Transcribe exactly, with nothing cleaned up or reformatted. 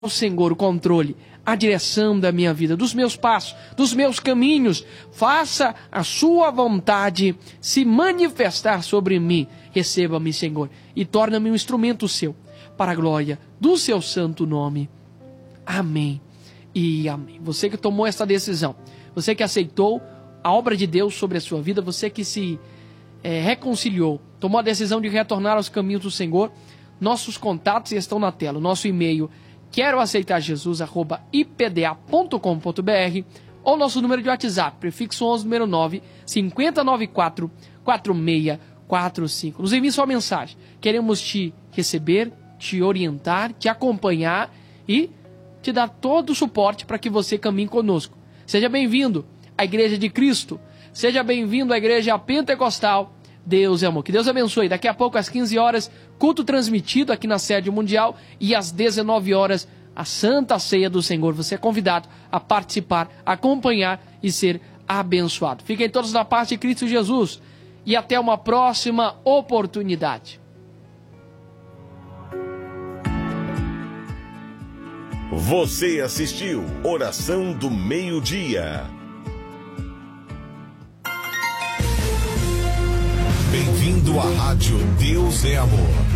ao Senhor o controle, a direção da minha vida, dos meus passos, dos meus caminhos. Faça a sua vontade se manifestar sobre mim. Receba-me, Senhor, e torna-me um instrumento seu, para a glória do seu santo nome. Amém e amém. Você que tomou essa decisão, você que aceitou a obra de Deus sobre a sua vida, você que se é, reconciliou, tomou a decisão de retornar aos caminhos do Senhor, nossos contatos estão na tela. O nosso e-mail, quero aceitar Jesus, arroba i p d a ponto com ponto b r, ou nosso número de WhatsApp, prefixo onze, número nove, cinco zero nove quatro, quatro seis quatro cinco. Nos envie sua mensagem. Queremos te receber, te orientar, te acompanhar e te dar todo o suporte para que você caminhe conosco. Seja bem-vindo à Igreja de Cristo. Seja bem-vindo à Igreja Pentecostal. Deus é amor. Que Deus abençoe. Daqui a pouco, às quinze horas, culto transmitido aqui na sede mundial, e às dezenove horas, a Santa Ceia do Senhor. Você é convidado a participar, acompanhar e ser abençoado. Fiquem todos na paz de Cristo Jesus e até uma próxima oportunidade. Você assistiu Oração do Meio-Dia. Bem-vindo à Rádio Deus é Amor.